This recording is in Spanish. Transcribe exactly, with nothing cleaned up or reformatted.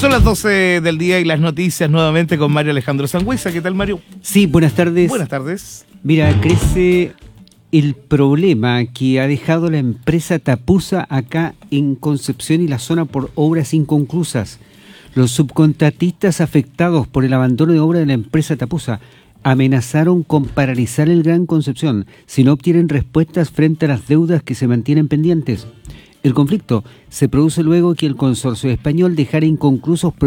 Son las doce del día y las noticias nuevamente con Mario Alejandro Sangüesa. ¿Qué tal, Mario? Sí, buenas tardes. Buenas tardes. Mira, crece el problema que ha dejado la empresa Tapusa acá en Concepción y la zona por obras inconclusas. Los subcontratistas afectados por el abandono de obra de la empresa Tapusa amenazaron con paralizar el Gran Concepción si no obtienen respuestas frente a las deudas que se mantienen pendientes. El conflicto se produce luego que el consorcio español dejara inconclusos